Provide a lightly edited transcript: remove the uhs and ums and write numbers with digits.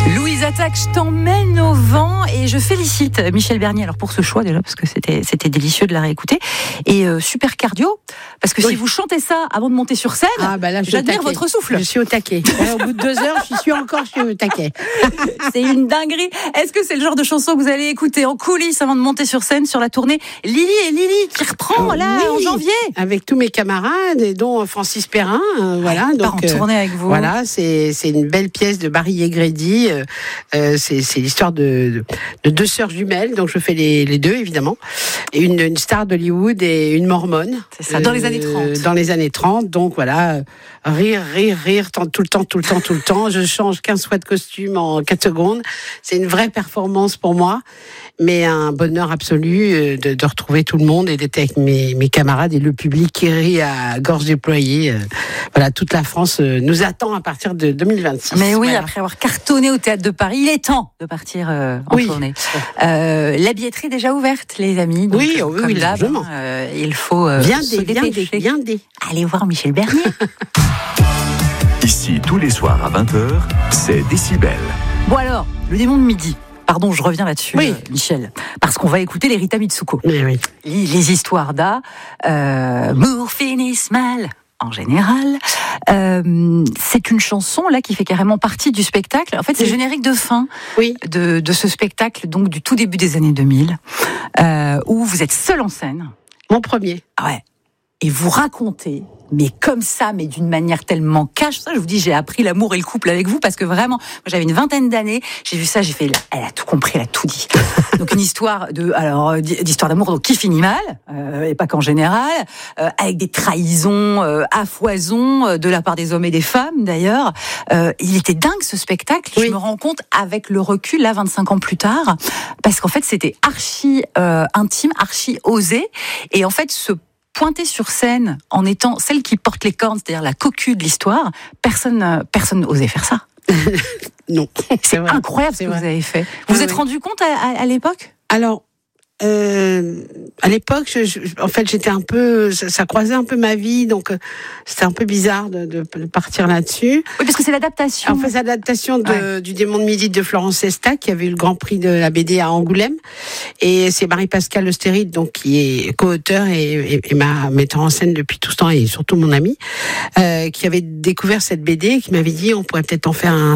Louise Attaque, je t'emmène au vent et je félicite Michel Bernier alors pour ce choix déjà parce que c'était délicieux de la réécouter et super cardio parce que si vous chantez ça avant de monter sur scène, j'admire votre souffle. Je suis au taquet. Au bout de 2 heures, je suis au taquet. C'est une dinguerie. Est-ce que c'est le genre de chanson que vous allez écouter en coulisses avant de monter sur scène sur la tournée Lily et Lily qui reprend en janvier avec tous mes camarades et dont Francis Perrin, voilà. Donc en tournée avec vous. Voilà, c'est une belle pièce de Barry Egrédy. C'est l'histoire de 2 sœurs jumelles, donc je fais les deux évidemment, et une star d'Hollywood et une mormone. C'est ça, dans les années 30. Dans les années 30, donc voilà, rire, tout le temps. Je change 15 fois de costume en 4 secondes. C'est une vraie performance pour moi, mais un bonheur absolu de retrouver tout le monde et d'être avec mes camarades et le public qui rit à gorge déployée. Voilà, toute la France nous attend à partir de 2026. Mais oui, voilà. après avoir cartonné au Théâtre de Paris, il est temps de partir en tournée. La billetterie est déjà ouverte, les amis. Donc, oui, largement. Il faut se dépêcher. Viendez. Allez voir Michel Bernier. Ici, tous les soirs à 20h, c'est Décibel. Bon alors, le démon de midi. Pardon, je reviens là-dessus, Michel. Parce qu'on va écouter les Rita Mitsuko. Oui. Les histoires d'A. Mours finissent mal. En général, c'est une chanson là qui fait carrément partie du spectacle. En fait, c'est le générique de fin de ce spectacle, donc du tout début des années 2000, où vous êtes seul en scène. Mon premier. Ouais. Et vous racontez, mais comme ça, mais d'une manière tellement cash. Ça, je vous dis, j'ai appris l'amour et le couple avec vous parce que vraiment, moi, j'avais une 20aine d'années, j'ai vu ça, j'ai fait, elle a tout compris, elle a tout dit. Donc une histoire d'histoire d'amour donc qui finit mal, et pas qu'en général, avec des trahisons à foison de la part des hommes et des femmes d'ailleurs. Il était dingue ce spectacle. Je me rends compte avec le recul là, 25 ans plus tard, parce qu'en fait c'était archi intime, archi osé, et en fait se pointer sur scène en étant celle qui porte les cornes, c'est-à-dire la cocu de l'histoire, personne n'osait faire ça. Non. C'est incroyable ce que vous avez fait. Vous vous êtes rendu compte à l'époque ? Alors, à l'époque, en fait, j'étais un peu, ça croisait un peu ma vie, donc c'était un peu bizarre de partir là-dessus. Oui, parce que c'est l'adaptation. En fait, c'est l'adaptation du Démon de midi de Florence Sesta, qui avait eu le Grand Prix de la BD à Angoulême, et c'est Marie-Pascale Austérite, donc qui est co-auteur et ma metteur en scène depuis tout ce temps, et surtout mon amie, qui avait découvert cette BD, et qui m'avait dit on pourrait peut-être en faire un